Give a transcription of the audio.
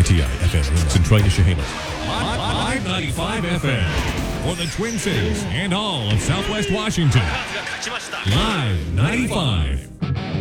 WTI-FM, Centralia, Chehalis. Live 95 FM for the Twin Cities and all of Southwest Washington. Live 95.